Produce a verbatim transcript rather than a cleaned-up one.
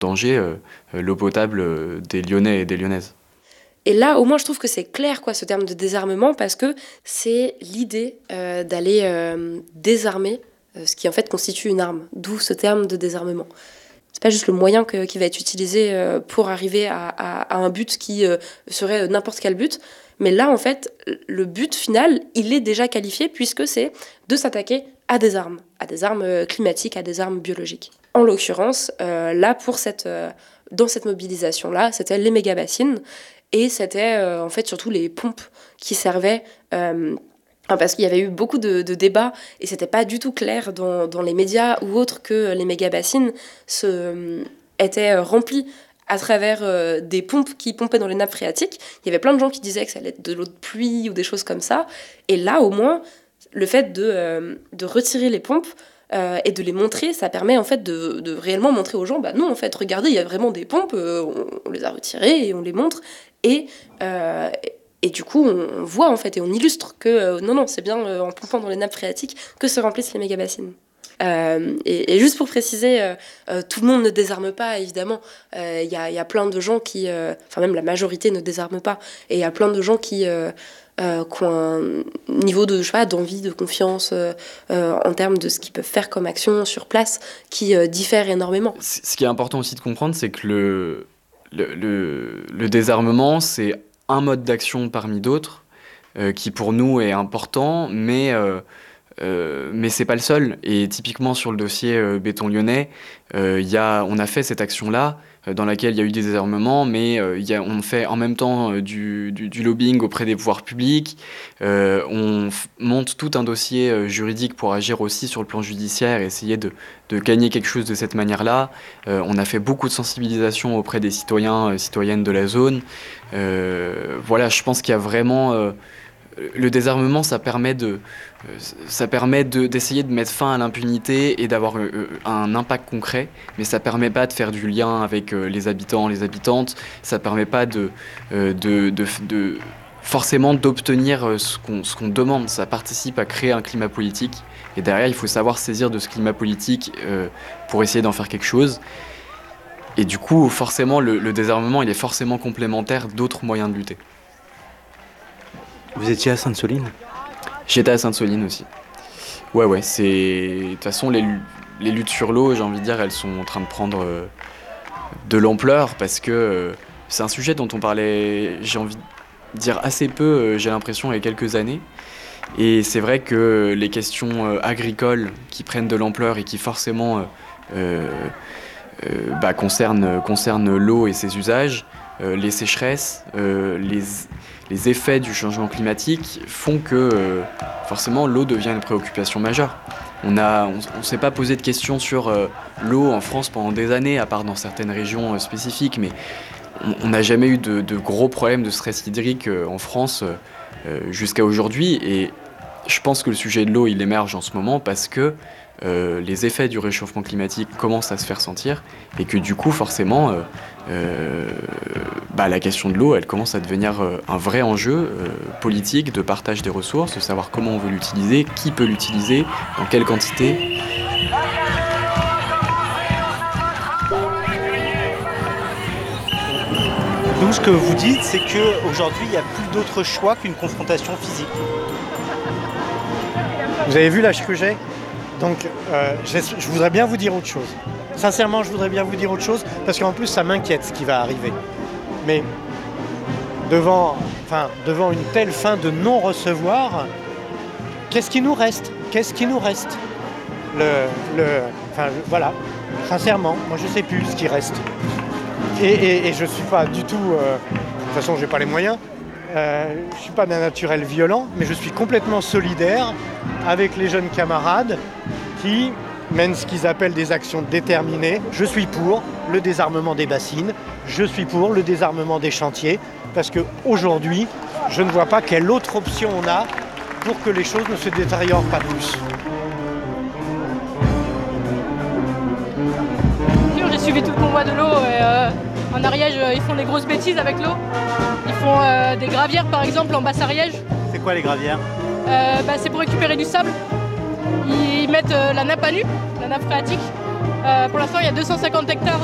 danger euh, l'eau potable euh, des Lyonnais et des Lyonnaises. Et là, au moins, je trouve que c'est clair, quoi, ce terme de désarmement, parce que c'est l'idée euh, d'aller euh, désarmer euh, ce qui, en fait, constitue une arme. D'où ce terme de désarmement. C'est pas juste le moyen que, qui va être utilisé euh, pour arriver à, à, à un but qui euh, serait n'importe quel but. Mais là, en fait, le but final, il est déjà qualifié, puisque c'est de s'attaquer à des armes, à des armes climatiques, à des armes biologiques. En l'occurrence, euh, là, pour cette, euh, dans cette mobilisation-là, c'était les méga-bassines. Et c'était euh, en fait surtout les pompes qui servaient, euh, parce qu'il y avait eu beaucoup de, de débats et c'était pas du tout clair dans, dans les médias ou autres que les méga-bassines se, euh, étaient remplies à travers euh, des pompes qui pompaient dans les nappes phréatiques. Il y avait plein de gens qui disaient que ça allait être de l'eau de pluie ou des choses comme ça. Et là, au moins, le fait de, euh, de retirer les pompes, Euh, et de les montrer, ça permet en fait de, de réellement montrer aux gens, bah non en fait, regardez, il y a vraiment des pompes, euh, on, on les a retirées et on les montre, et, euh, et du coup on voit en fait, et on illustre que euh, non non, c'est bien euh, en pompant dans les nappes phréatiques que se remplissent les méga-bassines. Euh, et, et juste pour préciser, euh, euh, tout le monde ne désarme pas, évidemment. Il euh, y, y a plein de gens qui, euh, enfin même la majorité ne désarme pas, et il y a plein de gens qui, euh, euh, qui ont un niveau de, je sais pas, d'envie, de confiance euh, euh, en termes de ce qu'ils peuvent faire comme action sur place, qui euh, diffère énormément. Ce qui est important aussi de comprendre, c'est que le, le, le, le désarmement, c'est un mode d'action parmi d'autres, euh, qui pour nous est important, mais... Euh, Euh, mais c'est pas le seul. Et typiquement sur le dossier euh, béton lyonnais, euh, y a, on a fait cette action-là euh, dans laquelle il y a eu des désarmements, mais euh, y a, on fait en même temps euh, du, du, du lobbying auprès des pouvoirs publics. Euh, on f- monte tout un dossier euh, juridique pour agir aussi sur le plan judiciaire et essayer de, de gagner quelque chose de cette manière-là. Euh, on a fait beaucoup de sensibilisation auprès des citoyens, euh, citoyennes de la zone. Euh, voilà, je pense qu'il y a vraiment... Euh, le désarmement, ça permet de, ça permet de, d'essayer de mettre fin à l'impunité et d'avoir un impact concret, mais ça permet pas de faire du lien avec les habitants, les habitantes. Ça permet pas de, de, de, de forcément d'obtenir ce qu'on, ce qu'on demande. Ça participe à créer un climat politique. Et derrière, il faut savoir saisir de ce climat politique euh, pour essayer d'en faire quelque chose. Et du coup, forcément, le, le désarmement, il est forcément complémentaire d'autres moyens de lutter. Vous étiez à Sainte-Soline ? J'étais à Sainte-Soline aussi. Ouais, ouais, c'est... De toute façon, les, les luttes sur l'eau, j'ai envie de dire, elles sont en train de prendre euh, de l'ampleur parce que euh, c'est un sujet dont on parlait, j'ai envie de dire, assez peu, euh, j'ai l'impression, il y a quelques années. Et c'est vrai que les questions euh, agricoles qui prennent de l'ampleur et qui forcément euh, euh, euh, bah, concernent, concernent l'eau et ses usages, euh, les sécheresses, euh, les... les effets du changement climatique font que euh, forcément l'eau devient une préoccupation majeure. On a, on, on s'est pas posé de questions sur euh, l'eau en France pendant des années, à part dans certaines régions euh, spécifiques, mais on n'a jamais eu de, de gros problèmes de stress hydrique euh, en France euh, jusqu'à aujourd'hui. Et je pense que le sujet de l'eau, il émerge en ce moment parce que euh, les effets du réchauffement climatique commencent à se faire sentir et que du coup, forcément, euh, euh, bah, la question de l'eau, elle commence à devenir euh, un vrai enjeu euh, politique de partage des ressources, de savoir comment on veut l'utiliser, qui peut l'utiliser, dans quelle quantité. Donc ce que vous dites, c'est qu'aujourd'hui, il n'y a plus d'autre choix qu'une confrontation physique. Vous avez vu l'âge que j'ai ? Donc euh, je, je voudrais bien vous dire autre chose. Sincèrement, je voudrais bien vous dire autre chose, parce qu'en plus, ça m'inquiète ce qui va arriver. Mais devant, enfin, devant une telle fin de non-recevoir, qu'est-ce qui nous reste ? Qu'est-ce qui nous reste ? Le, le, enfin, voilà, sincèrement, moi je ne sais plus ce qui reste. Et, et, et je ne suis pas du tout... Euh, de toute façon, je n'ai pas les moyens. Euh, je ne suis pas d'un naturel violent, mais je suis complètement solidaire avec les jeunes camarades qui mènent ce qu'ils appellent des actions déterminées. Je suis pour le désarmement des bassines, je suis pour le désarmement des chantiers, parce qu'aujourd'hui, je ne vois pas quelle autre option on a pour que les choses ne se détériorent pas plus. J'ai suivi tout le convoi de l'eau et euh, en Ariège, ils font des grosses bêtises avec l'eau. Ils font euh, des gravières par exemple en Basse-Ariège. C'est quoi les gravières ? euh, bah, C'est pour récupérer du sable. Ils mettent euh, la nappe à nu, la nappe phréatique. Euh, pour l'instant, il y a deux cent cinquante hectares